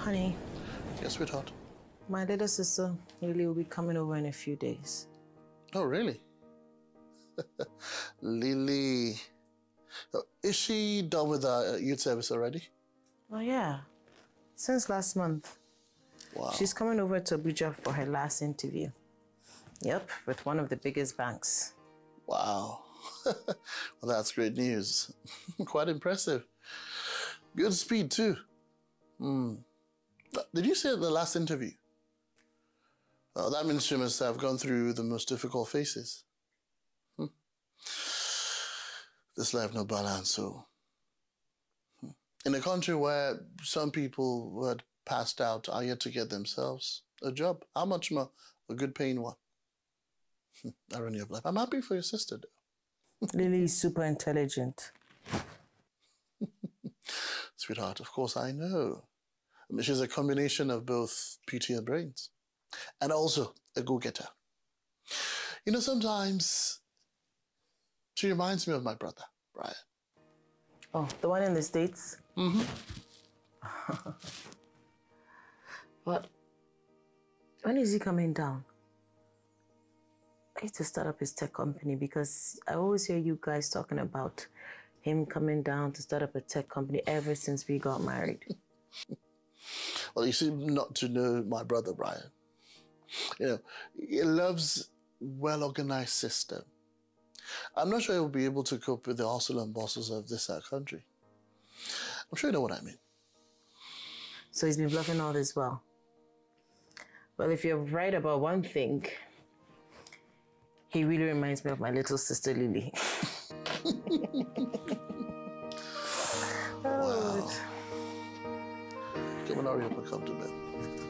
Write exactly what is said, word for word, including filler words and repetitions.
Honey. Yes, sweetheart. My little sister, Lily, will be coming over in a few days. Oh, really? Lily. Is she done with the youth service already? Oh, yeah. Since last month. Wow. She's coming over to Abuja for her last interview. Yep, with one of the biggest banks. Wow. Well, that's great news. Quite impressive. Good speed, too. Hmm. Did you say the last interview? Oh, that means she must have gone through the most difficult phases. Hmm. This life no balance, so... Hmm. In a country where some people who had passed out are yet to get themselves a job, how much more a good paying one? Hmm. Irony of life. I'm happy for your sister, though. Lily is super intelligent. Sweetheart, of course I know. I mean, she's a combination of both beauty and brains. And also a go-getter. You know, sometimes she reminds me of my brother, Brian. Oh, the one in the States? Mm-hmm. What? When is he coming down? I need to start up his tech company because I always hear you guys talking about him coming down to start up a tech company ever since we got married. Well, you seem not to know my brother, Brian. You know, he loves well-organized system. I'm not sure he'll be able to cope with the hustle and bustle of this uh, country. I'm sure you know what I mean. So he's been bluffing all this while. Well, if you're right about one thing, he really reminds me of my little sister, Lily. Wow. Come on, hurry up and come to bed.